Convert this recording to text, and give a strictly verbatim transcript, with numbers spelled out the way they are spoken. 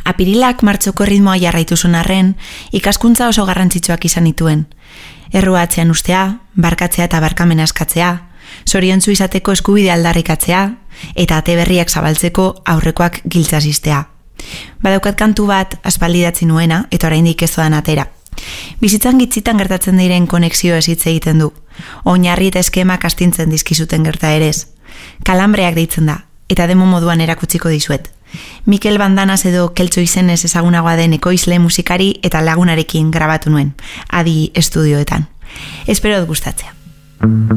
Apirilak martxoko ritmoa jarraitu zuen arren, ikaskuntza oso garrantzitsuak izan dituen. Errua atzean ustea, barkatzea eta barkamena eskatzea, zoriontsu izateko eskubide aldarrikatzea, eta ate berriak zabaltzeko aurrekoak giltzazistea. Badaukat kantu bat aspaldidatzi nuena, eta oraindik ez doan atera. Bizitzan gitzitan gertatzen diren konexio hitz egiten du. Oinarri eta eskemak astintzen dizkizuten gerta erez. Kalambreak deitzen da, eta demo moduan erakutsiko dizuet. Mikel Bandanas edo Keltxo izenez ezagunagoa den ekoizle musikari eta lagunarekin grabatu nuen, Adi estudioetan. Espero dut gustatzea.